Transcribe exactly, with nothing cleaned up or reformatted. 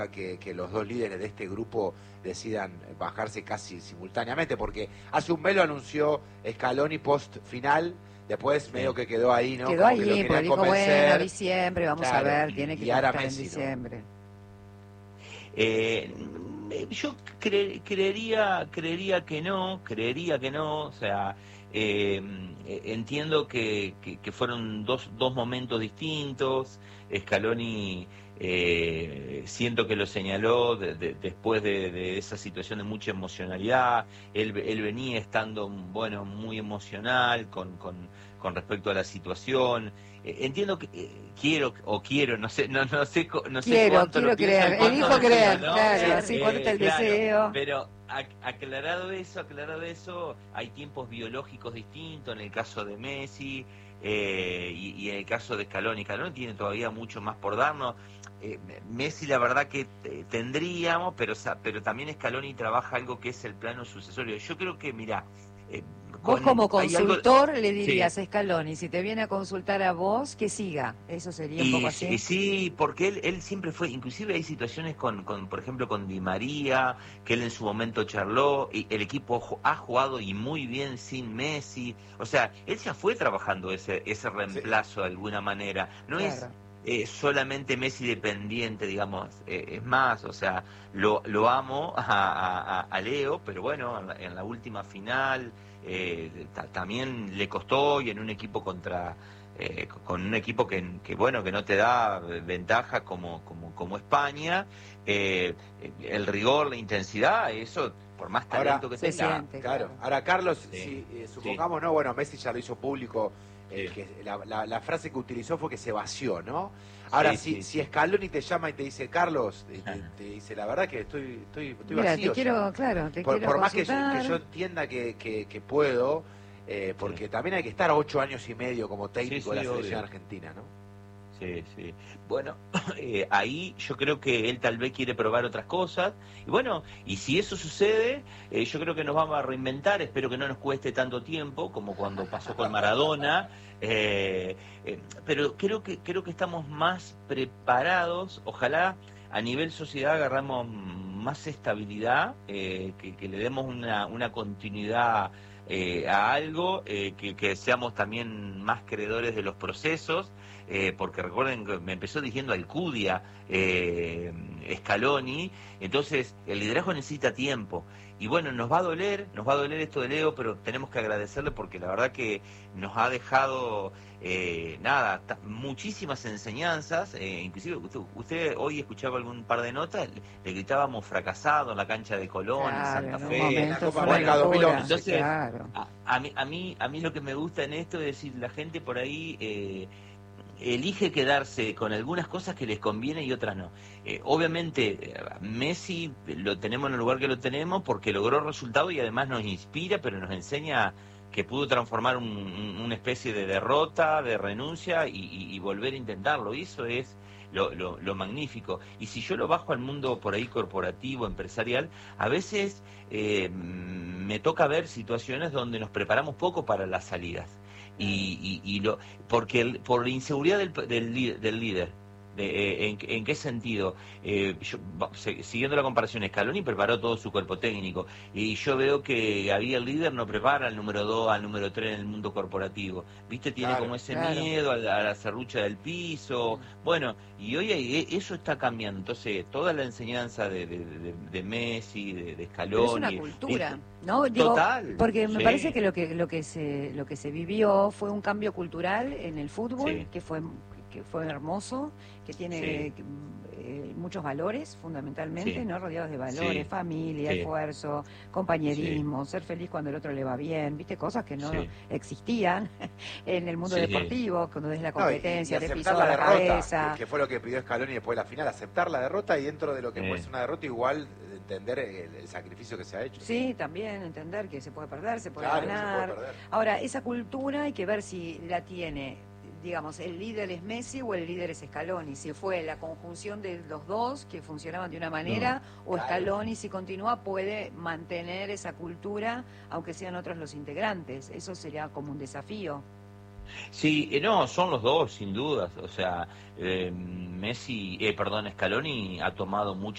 Que, que los dos líderes de este grupo decidan bajarse casi simultáneamente, porque hace un mes lo anunció Scaloni post final, después sí. medio que quedó ahí, ¿no? Quedó Como ahí, que lo porque dijo, convencer. bueno, diciembre, vamos claro, a ver, tiene que estar en diciembre. ¿No? Eh, yo cre creería, creería que no, creería que no, o sea, eh, entiendo que, que, que fueron dos, dos momentos distintos. Scaloni eh, siento que lo señaló de, de, después de, de esa situación de mucha emocionalidad. Él, él venía estando, bueno, muy emocional con, con, con respecto a la situación. Eh, entiendo que eh, quiero o quiero, no sé, no, no sé, no sé quiero, cuánto quiero lo creer, elijo creer, ¿no? Claro, así eh, cuánto está el claro, deseo. Pero aclarado eso, aclarado eso, hay tiempos biológicos distintos en el caso de Messi. Eh, y, y en el caso de Scaloni, Scaloni tiene todavía mucho más por darnos. Eh, Messi la verdad que eh, tendríamos, pero pero también Scaloni trabaja algo que es el plano sucesorio. Yo creo que, mira, eh, vos con, como consultor algo... le dirías sí. a Scaloni, si te viene a consultar a vos, que siga. Eso sería un y, poco así. Y sí, porque él, él siempre fue, inclusive hay situaciones con, con, por ejemplo, con Di María, que él en su momento charló, y el equipo ha jugado y muy bien sin Messi. O sea, él ya fue trabajando ese, ese reemplazo sí. de alguna manera. No claro. es eh, solamente Messi dependiente, digamos, eh, es más, o sea, lo, lo amo a, a, a Leo, pero bueno, en la, en la última final eh, también le costó, y en un equipo contra... Eh, con un equipo que, que bueno que no te da ventaja como como como España, eh, el rigor, la intensidad, eso por más talento ahora, que tenga. Siente, claro. claro. Ahora, Carlos, sí, si eh, supongamos, sí. no, bueno, Messi ya lo hizo público, eh, sí. que la, la, la frase que utilizó fue que se vació, ¿no? Ahora, sí, si, sí, si Scaloni te llama y te dice, Carlos, te, te, te dice, la verdad que estoy, estoy, estoy Mira, vacío. Te quiero, claro, te por, quiero por más que yo, consultar. que yo entienda que, que, que puedo, eh, porque sí. también hay que estar ocho años y medio como técnico sí, sí, de la selección obvio. argentina, ¿no? Sí, sí. Bueno, eh, ahí yo creo que él tal vez quiere probar otras cosas. Y bueno, y si eso sucede, eh, yo creo que nos vamos a reinventar. Espero que no nos cueste tanto tiempo como cuando pasó con Maradona. Eh, eh, pero creo que creo que estamos más preparados. Ojalá a nivel sociedad agarramos más estabilidad, eh, que, que le demos una, una continuidad eh, a algo, eh, que, que seamos también más creedores de los procesos. Eh, porque recuerden que me empezó diciendo Alcudia, eh, Scaloni, entonces el liderazgo necesita tiempo. Y bueno, nos va a doler, nos va a doler esto de Leo, pero tenemos que agradecerle porque la verdad que nos ha dejado, eh, nada, muchísimas enseñanzas, eh, inclusive usted, usted hoy escuchaba algún par de notas, le, le gritábamos fracasado en la cancha de Colón, claro, en Santa en Fe. En la Copa América dos mil once. Entonces, claro. a, a, mí, a, mí, a mí lo que me gusta en esto es decir, la gente por ahí... Eh, elige quedarse con algunas cosas que les conviene y otras no. Eh, obviamente, eh, Messi lo tenemos en el lugar que lo tenemos porque logró resultados y además nos inspira, pero nos enseña que pudo transformar un, un, una especie de derrota, de renuncia y, y, y volver a intentarlo. Y eso es lo, lo, lo magnífico. Y si yo lo bajo al mundo por ahí corporativo, empresarial, a veces eh, me toca ver situaciones donde nos preparamos poco para las salidas. Y, y, y lo porque el, por la inseguridad del, del, del líder, de, eh, en, ¿en qué sentido? Eh, yo, se, siguiendo la comparación, Scaloni preparó todo su cuerpo técnico y yo veo que ahí el líder no prepara al número dos, al número tres en el mundo corporativo, ¿viste? Tiene claro, como ese claro. miedo a la, a la serrucha del piso, bueno, y hoy eso está cambiando. Entonces toda la enseñanza de, de, de, de Messi, de, de Scaloni, pero es una cultura, de, ¿no? Digo, total, porque me sí. parece que lo que lo que se lo que se vivió fue un cambio cultural en el fútbol, sí. que fue que fue hermoso, que tiene sí. eh, muchos valores fundamentalmente, sí. no rodeados de valores, sí. familia, sí. esfuerzo, compañerismo, sí. ser feliz cuando el otro le va bien, viste, cosas que no sí. existían en el mundo sí. deportivo, cuando es la competencia, no, y, y te pisó la, la derrota, cabeza, que, que fue lo que pidió Scaloni después de la final, aceptar la derrota y dentro de lo que sí. puede ser una derrota igual entender el, el sacrificio que se ha hecho. Sí, también entender que se puede perder, se puede claro, ganar. Se puede perder. Ahora, esa cultura hay que ver si la tiene, digamos, el líder es Messi o el líder es Scaloni, si fue la conjunción de los dos que funcionaban de una manera, no, o claro. Scaloni, si continúa, puede mantener esa cultura, aunque sean otros los integrantes. Eso sería como un desafío. Sí, eh, no, son los dos, sin dudas. O sea, eh, Messi, eh, perdón, Scaloni ha tomado mucho